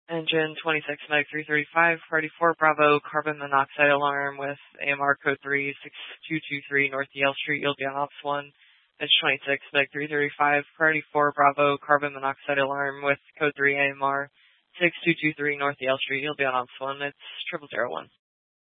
Engine 26, Meg 335, Party 4 Bravo, carbon monoxide alarm with AMR code 36223 North Yale Street, you'll be on Ops 1. Edge 26, Meg 335, Party 4 Bravo, carbon monoxide alarm with code 3 AMR 6223 North Yale Street, you'll be on Ops 1. It's 0001.